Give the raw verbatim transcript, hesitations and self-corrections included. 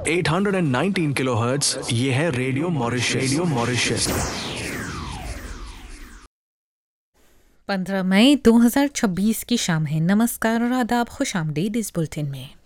आठ सौ उन्नीस किलोहर्ट्ज, ये है रेडियो मॉरिशस। Radio Mauritius. पंद्रह मई दो हज़ार छब्बीस की शाम है। नमस्कार और आदाब, खुश आमदीद इस बुलेटिन में।